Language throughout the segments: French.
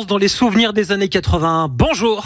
plonge dans les souvenirs des années 80. Bonjour.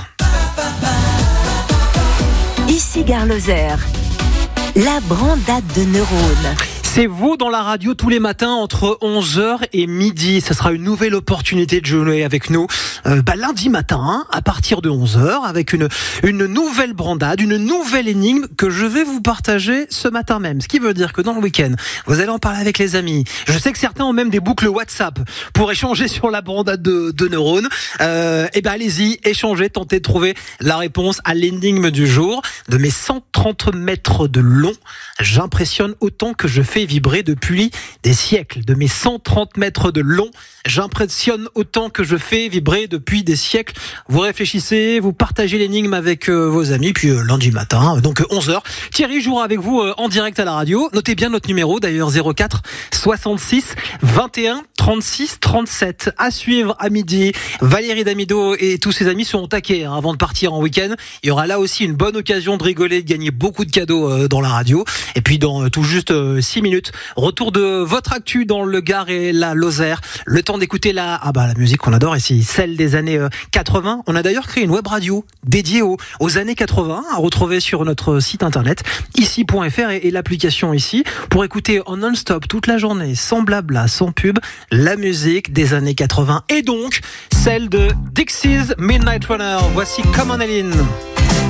Ici Gare Lozère, la brandade de neurones. C'est vous dans la radio tous les matins entre 11h et midi. Ça sera une nouvelle opportunité de jouer avec nous lundi matin à partir de 11h avec une nouvelle brandade, une nouvelle énigme que je vais vous partager ce matin même. Ce qui veut dire que dans le week-end, vous allez en parler avec les amis. Je sais que certains ont même des boucles WhatsApp pour échanger sur la brandade de neurones. Allez-y, échangez, tentez de trouver la réponse à l'énigme du jour. De mes 130 mètres de long, j'impressionne autant que je fais vibrer depuis des siècles. De mes 130 mètres de long, j'impressionne autant que je fais vibrer depuis des siècles. Vous réfléchissez, vous partagez l'énigme avec vos amis, puis lundi matin, donc 11h, Thierry jouera avec vous en direct à la radio. Notez bien notre numéro, d'ailleurs 04 66 21 36 37. À suivre à midi, Valérie Damido et tous ses amis seront au taquet avant de partir en week-end. Il y aura là aussi une bonne occasion de rigoler, de gagner beaucoup de cadeaux dans la radio. Et puis dans tout juste 6 minutes, retour de votre actu dans le Gard et la Lozère. Le temps d'écouter la musique qu'on adore ici, celle des années 80. On a d'ailleurs créé une web radio dédiée aux années 80 à retrouver sur notre site internet ici.fr et l'application ici pour écouter en non-stop toute la journée, sans blabla, sans pub, la musique des années 80 et donc celle de Dixie's Midnight Runner. Voici Come On Eileen.